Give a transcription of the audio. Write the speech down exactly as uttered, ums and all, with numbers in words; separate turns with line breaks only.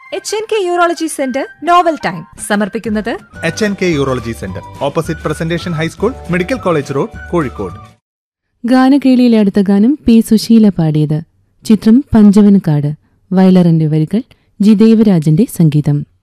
H N K urology centre novel time സമർപ്പിക്കുന്നത്
H N K urology centre opposite presentation high school, medical college road, Kozhikode.
ഗാനകേളിയിലെ അടുത്ത ഗാനം P Susheela പാടിയത്. ചിത്രം പഞ്ചവൻകാട്. വയലറിന്റെ വരികൾ G ദേവരാജന്റെ സംഗീതം.